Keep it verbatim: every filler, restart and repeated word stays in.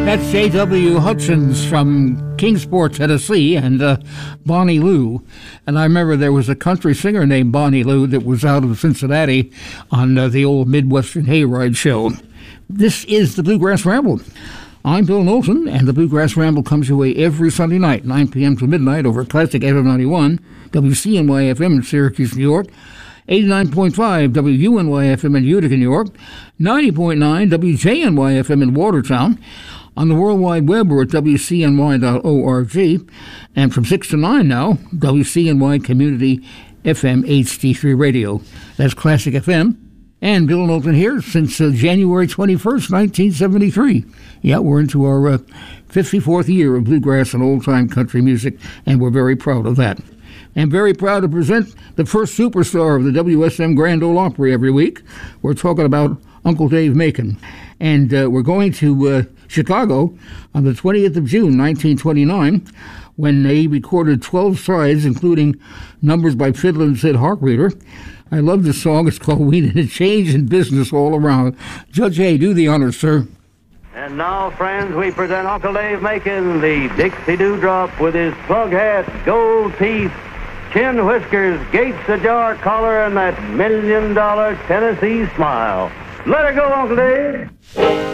That's J W. Hutchins from Kingsport, Tennessee, and uh, Bonnie Lou. And I remember there was a country singer named Bonnie Lou that was out of Cincinnati on uh, the old Midwestern Hayride show. This is the Bluegrass Ramble. I'm Bill Knowlton, and the Bluegrass Ramble comes your way every Sunday night, nine p.m. to midnight, over Classic F M ninety-one, W C N Y F M in Syracuse, New York, eighty-nine point five W U N Y F M in Utica, New York, ninety point nine W J N Y F M in Watertown, on the World Wide Web or at W C N Y dot org, and from six to nine now, W C N Y Community F M H D three Radio. That's Classic F M. And Bill Knowlton here since uh, January twenty-first, nineteen seventy-three. Yeah, we're into our uh, fifty-fourth year of bluegrass and old-time country music, and we're very proud of that. And very proud to present the first superstar of the W S M Grand Ole Opry every week. We're talking about Uncle Dave Macon. And uh, we're going to uh, Chicago on the twentieth of June, nineteen twenty-nine, when he recorded twelve sides, including numbers by Fiddler and Sid Harkreader. I love this song. It's called We Need a Change in Business All Around. Judge Hay, do the honors, sir. And now, friends, we present Uncle Dave Macon, the Dixie Dewdrop, with his plug hat, gold teeth, chin whiskers, Gates Ajar collar, and that million-dollar Tennessee smile. Let her go, Uncle Dave.